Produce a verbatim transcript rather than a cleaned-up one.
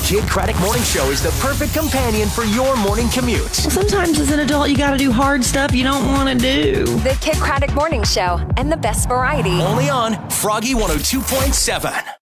Kid Craddock Morning Show is the perfect companion for your morning commute. Sometimes as an adult, you got to do hard stuff you don't want to do. The Kid Craddock Morning Show and the best variety. Only on Froggy one oh two point seven.